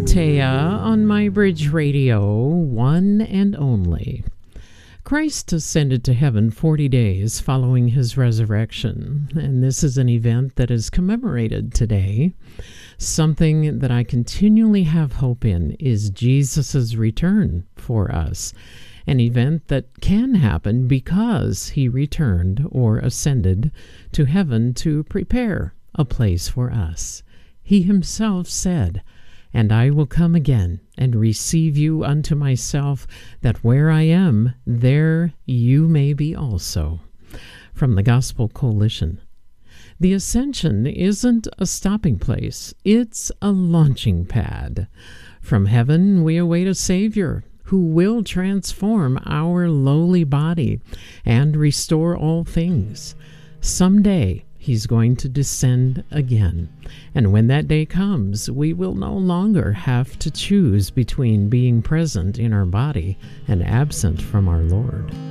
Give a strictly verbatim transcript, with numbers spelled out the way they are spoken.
Taya on My Bridge Radio, one and only. Christ ascended to heaven forty days following his resurrection, and this is an event that is commemorated today. Something that I continually have hope in is Jesus' return for us, an event that can happen because he returned or ascended to heaven to prepare a place for us. He himself said, "And I will come again and receive you unto myself, that where I am, there you may be also." From the Gospel Coalition. The ascension isn't a stopping place, it's a launching pad. From heaven we await a Savior who will transform our lowly body and restore all things. Someday he's going to descend again. And when that day comes, we will no longer have to choose between being present in our body and absent from our Lord.